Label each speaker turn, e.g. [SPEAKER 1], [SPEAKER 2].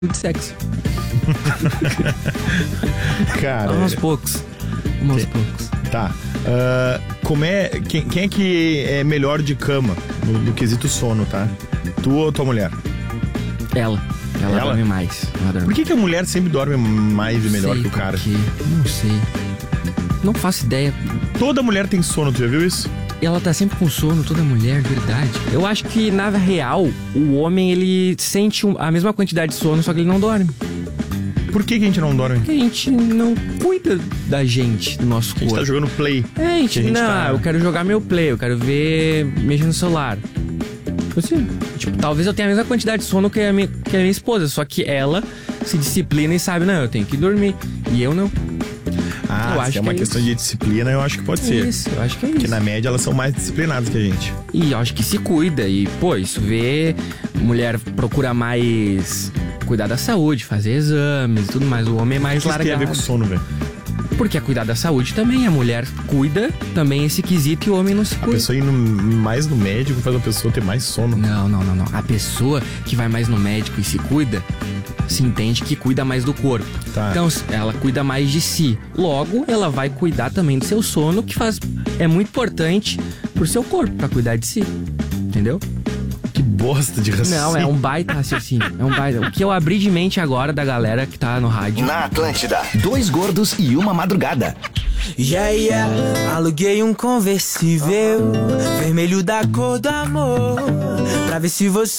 [SPEAKER 1] de sexo.
[SPEAKER 2] Cara.
[SPEAKER 1] Aos poucos. Aos poucos.
[SPEAKER 2] Tá. Quem é que é melhor de cama no quesito sono, tá? Tu ou tua mulher?
[SPEAKER 1] Ela dorme mais.
[SPEAKER 2] Por que a mulher sempre dorme mais e melhor que o cara?
[SPEAKER 1] Não sei. Não faço ideia.
[SPEAKER 2] Toda mulher tem sono, tu já viu isso?
[SPEAKER 1] Ela tá sempre com sono, toda mulher, verdade. Eu acho que, na real, o homem, ele sente a mesma quantidade de sono, só que ele não dorme.
[SPEAKER 2] Por que a gente não dorme?
[SPEAKER 1] Porque a gente não cuida da gente, do nosso corpo.
[SPEAKER 2] A gente tá jogando play.
[SPEAKER 1] Eu quero jogar meu play, eu quero ver, mexer no celular. Assim, tipo, talvez eu tenha a mesma quantidade de sono que a minha esposa, só que ela se disciplina e sabe, não, eu tenho que dormir. E eu não.
[SPEAKER 2] Eu acho que é uma questão de disciplina, eu acho que pode ser.
[SPEAKER 1] Isso, eu acho que é isso.
[SPEAKER 2] Porque na média elas são mais disciplinadas que a gente.
[SPEAKER 1] E eu acho que se cuida. E, pô, isso mulher procura mais cuidar da saúde, fazer exames e tudo mais. O homem é mais largado.
[SPEAKER 2] O que tem a ver com sono, velho?
[SPEAKER 1] Porque é cuidar da saúde também. A mulher cuida também esse quesito e o homem não se cuida.
[SPEAKER 2] A pessoa ir mais no médico faz a pessoa ter mais sono.
[SPEAKER 1] Não. A pessoa que vai mais no médico e se cuida, se entende que cuida mais do corpo.
[SPEAKER 2] Tá.
[SPEAKER 1] Então, ela cuida mais de si. Logo, ela vai cuidar também do seu sono, que é muito importante pro seu corpo, pra cuidar de si. Entendeu?
[SPEAKER 2] Que bosta de raciocínio.
[SPEAKER 1] Não, é um baita raciocínio. É um baita. O que eu abri de mente agora da galera que tá no rádio.
[SPEAKER 3] Na Atlântida, 2 gordos e uma madrugada.
[SPEAKER 4] Aluguei um conversível vermelho da cor do amor, pra ver se você